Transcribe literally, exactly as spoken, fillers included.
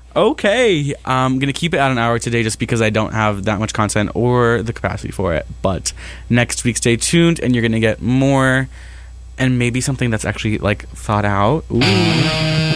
Okay, I'm going to keep it at an hour today just because I don't have that much content or the capacity for it. But next week, stay tuned and you're going to get more and maybe something that's actually like thought out. Ooh.